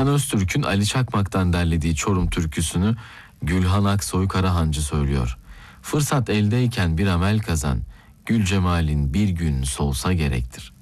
Öztürk'ün Ali Çakmak'tan derlediği Çorum türküsünü Gülhan Aksoy Karahancı söylüyor. Fırsat eldeyken bir amel kazan, gül cemalin bir gün solsa gerektir.